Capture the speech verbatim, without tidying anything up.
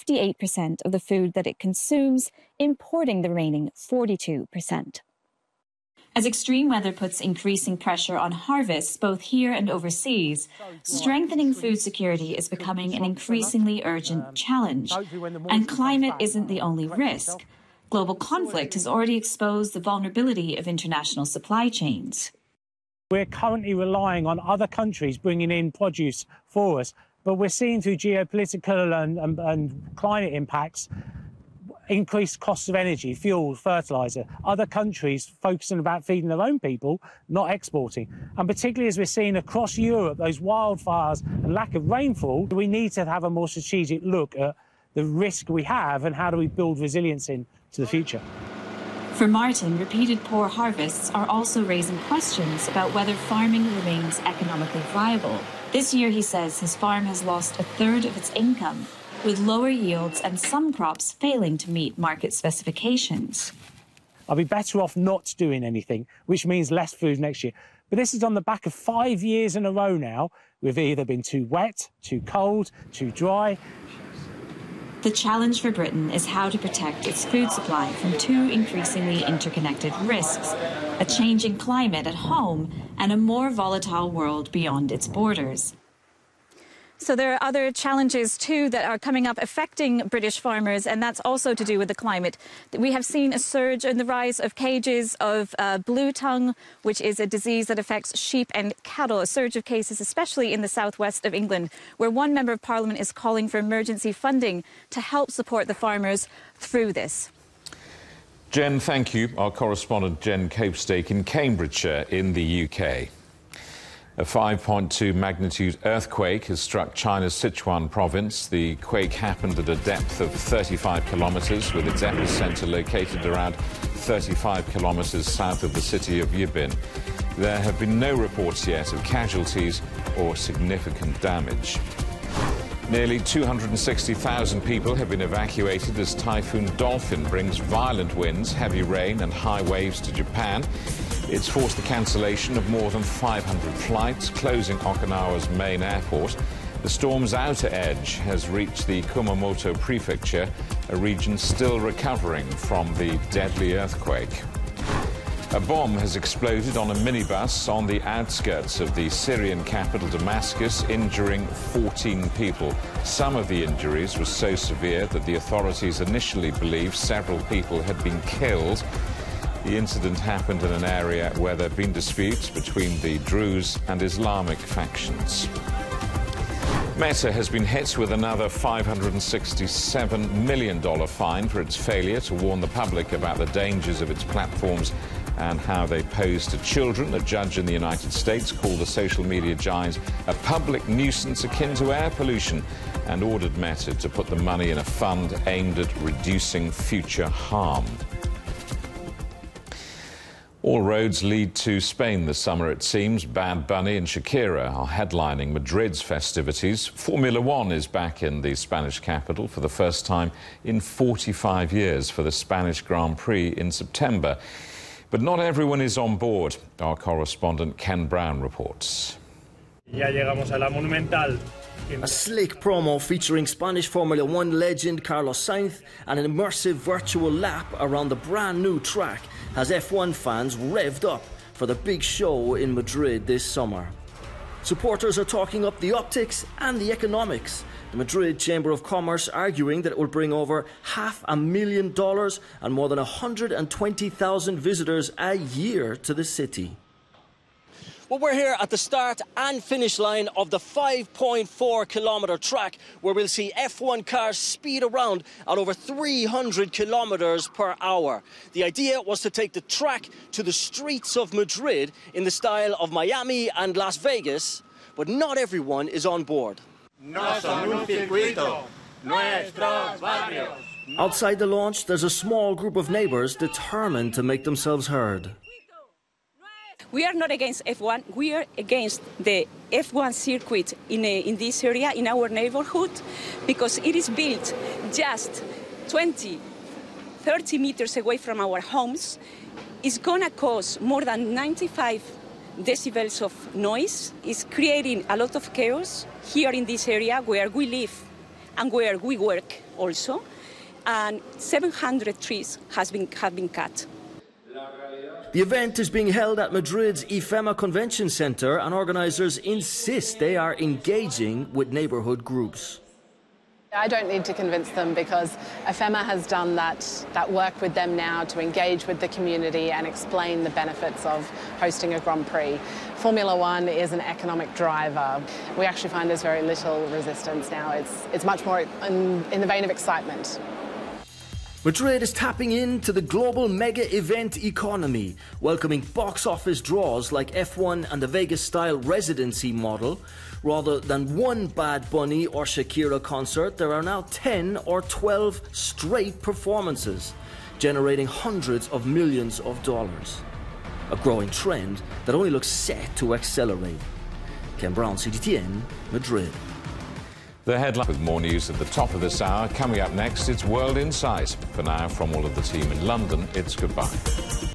fifty-eight percent of the food that it consumes, importing the remaining forty-two percent. As extreme weather puts increasing pressure on harvests both here and overseas, strengthening food security is becoming an increasingly urgent challenge. And climate isn't the only risk. Global conflict has already exposed the vulnerability of international supply chains. We're currently relying on other countries bringing in produce for us, but we're seeing through geopolitical and, and, and climate impacts increased costs of energy, fuel, fertiliser. Other countries focusing about feeding their own people, not exporting. And particularly as we're seeing across Europe, those wildfires and lack of rainfall, we need to have a more strategic look at the risk we have and how do we build resilience into the future. For Martin, repeated poor harvests are also raising questions about whether farming remains economically viable. This year, he says, his farm has lost a third of its income, with lower yields and some crops failing to meet market specifications. I'll be better off not doing anything, which means less food next year. But this is on the back of five years in a row now. We've either been too wet, too cold, too dry. The challenge for Britain is how to protect its food supply from two increasingly interconnected risks: a changing climate at home and a more volatile world beyond its borders. So there are other challenges, too, that are coming up affecting British farmers, and that's also to do with the climate. We have seen a surge in the rise of cages of uh, blue tongue, which is a disease that affects sheep and cattle, a surge of cases, especially in the southwest of England, where one member of Parliament is calling for emergency funding to help support the farmers through this. Jen, thank you. Our correspondent Jen Copestake in Cambridgeshire in the U K. A five point two magnitude earthquake has struck China's Sichuan province. The quake happened at a depth of thirty-five kilometres, with its epicentre located around thirty-five kilometres south of the city of Yibin. There have been no reports yet of casualties or significant damage. Nearly two hundred sixty thousand people have been evacuated as Typhoon Dolphin brings violent winds, heavy rain and high waves to Japan. It's forced the cancellation of more than five hundred flights, closing Okinawa's main airport. The storm's outer edge has reached the Kumamoto prefecture, a region still recovering from the deadly earthquake. A bomb has exploded on a minibus on the outskirts of the Syrian capital Damascus, injuring fourteen people. Some of the injuries were so severe that the authorities initially believed several people had been killed. The incident happened in an area where there have been disputes between the Druze and Islamic factions. Meta has been hit with another five hundred sixty-seven million dollars fine for its failure to warn the public about the dangers of its platforms and how they pose to children. A judge in the United States called the social media giant a public nuisance akin to air pollution and ordered Meta to put the money in a fund aimed at reducing future harm. All roads lead to Spain this summer, it seems. Bad Bunny and Shakira are headlining Madrid's festivities. Formula One is back in the Spanish capital for the first time in forty-five years for the Spanish Grand Prix in September. But not everyone is on board. Our correspondent Ken Brown reports. Ya llegamos a la Monumental. A slick promo featuring Spanish Formula One legend Carlos Sainz and an immersive virtual lap around the brand new track has F one fans revved up for the big show in Madrid this summer. Supporters are talking up the optics and the economics. The Madrid Chamber of Commerce arguing that it will bring over half a million dollars and more than one hundred twenty thousand visitors a year to the city. Well, we're here at the start and finish line of the five point four kilometre track, where we'll see F one cars speed around at over three hundred kilometres per hour. The idea was to take the track to the streets of Madrid in the style of Miami and Las Vegas, but not everyone is on board. No son un circuito, nuestros barrios. Outside the launch, there's a small group of neighbours determined to make themselves heard. We are not against F one, we are against the F one circuit in, a, in this area, in our neighborhood, because it is built just twenty, thirty meters away from our homes. It's gonna cause more than ninety-five decibels of noise. It's creating a lot of chaos here in this area where we live and where we work also. And seven hundred trees has been, have been cut. The event is being held at Madrid's IFEMA Convention Center, and organisers insist they are engaging with neighbourhood groups. I don't need to convince them because IFEMA has done that, that work with them now to engage with the community and explain the benefits of hosting a Grand Prix. Formula One is an economic driver. We actually find there's very little resistance now. It's, it's much more in, in the vein of excitement. Madrid is tapping into the global mega-event economy, welcoming box office draws like F one and the Vegas-style residency model. Rather than one Bad Bunny or Shakira concert, there are now ten or twelve straight performances, generating hundreds of millions of dollars. A growing trend that only looks set to accelerate. Ken Brown, C G T N, Madrid. The headline with more news at the top of this hour. Coming up next, it's World Insight. For now, from all of the team in London, it's goodbye.